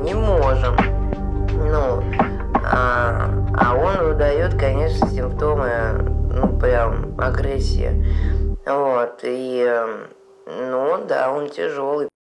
не можем. Ну, а он выдает, конечно, симптомы, ну, прям агрессии. Вот, и, ну, да, он тяжелый.